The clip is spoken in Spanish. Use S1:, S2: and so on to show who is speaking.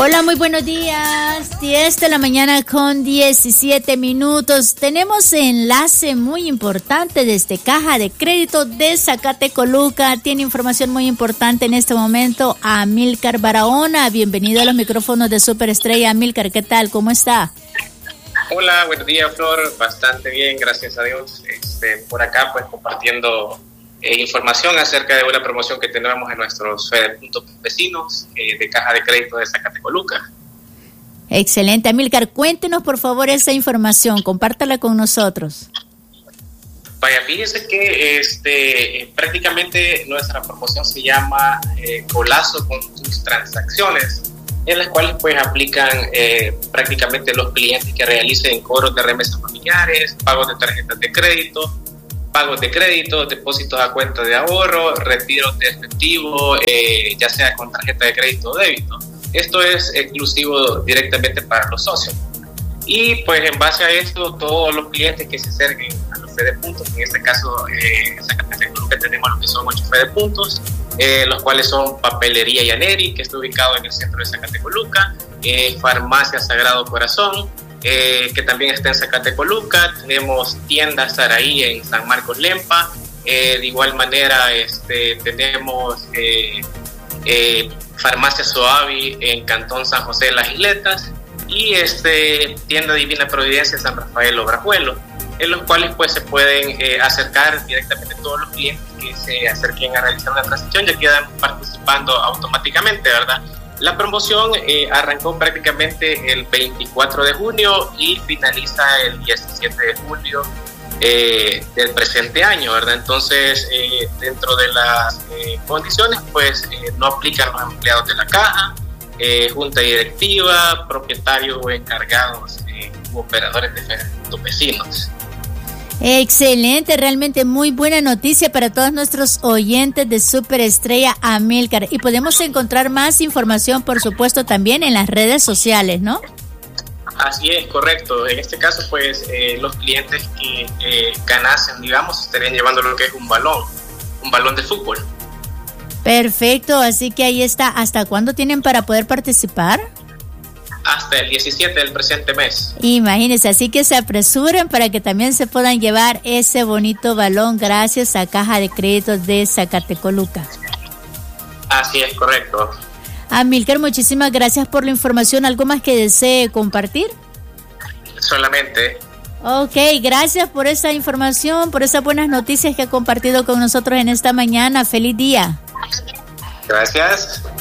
S1: Hola, muy buenos días. 10 de la mañana con 17 minutos. Tenemos enlace muy importante desde Caja de Crédito de Zacatecoluca. Tiene información muy importante en este momento Amílcar Barahona. Bienvenido a los micrófonos de Superestrella. Amílcar, ¿qué tal? ¿Cómo está?
S2: Hola, buenos días, Flor. Bastante bien, gracias a Dios. Por acá, pues, compartiendo información acerca de una promoción que tenemos en nuestros puntos vecinos de Caja de Crédito de Zacatecoluca.
S1: Excelente, Amílcar. Cuéntenos, por favor, esa información. Compártala con nosotros.
S2: Vaya, fíjese que prácticamente nuestra promoción se llama Golazo con tus transacciones, en las cuales pues aplican prácticamente los clientes que realicen cobros de remesas familiares, pagos de tarjetas de crédito, pagos de crédito, depósitos a cuenta de ahorro, retiros de efectivo, ya sea con tarjeta de crédito o débito. Esto es exclusivo directamente para los socios. Y pues en base a esto, todos los clientes que se acerquen a los Fedepuntos, en este caso en Zacatecoluca tenemos lo que son 8 Fedepuntos, los cuales son Papelería Yaneri, que está ubicado en el centro de Zacatecoluca, Farmacia Sagrado Corazón, que también está en Zacatecoluca, tenemos Tienda Saraí en San Marcos Lempa, de igual manera tenemos Farmacia Soavi en Cantón San José de las Isletas y Tienda Divina Providencia San Rafael Obrajuelo, en los cuales pues se pueden acercar directamente todos los clientes que se acerquen a realizar una transacción, ya quedan participando automáticamente, ¿verdad? La promoción arrancó prácticamente el 24 de junio y finaliza el 17 de julio del presente año, ¿verdad? Entonces, dentro de las condiciones, pues no aplican los empleados de la caja, junta directiva, propietarios o encargados u operadores de los vecinos.
S1: Excelente, realmente muy buena noticia para todos nuestros oyentes de Superestrella, Amílcar. Y podemos encontrar más información, por supuesto, también en las redes sociales, ¿no?
S2: Así es, correcto. En este caso, pues, los clientes que ganasen, digamos, estarían llevando lo que es un balón de fútbol.
S1: Perfecto, así que ahí está. ¿Hasta cuándo tienen para poder participar?
S2: Hasta el 17 del presente mes.
S1: Imagínense, así que se apresuren para que también se puedan llevar ese bonito balón gracias a Caja de Créditos de Zacatecoluca.
S2: Así es, correcto.
S1: Amílcar, muchísimas gracias por la información. ¿Algo más que desee compartir?
S2: Solamente.
S1: Ok, gracias por esa información, por esas buenas noticias que ha compartido con nosotros en esta mañana. ¡Feliz día!
S2: Gracias.